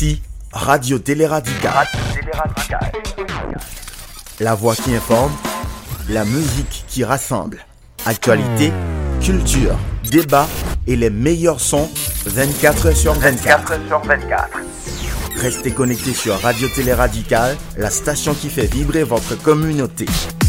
Ici, Radio Télé Radical. La voix qui informe, la musique qui rassemble. Actualité, culture, débat et les meilleurs sons 24h sur 24. Restez connectés sur Radio Télé Radical, la station qui fait vibrer votre communauté.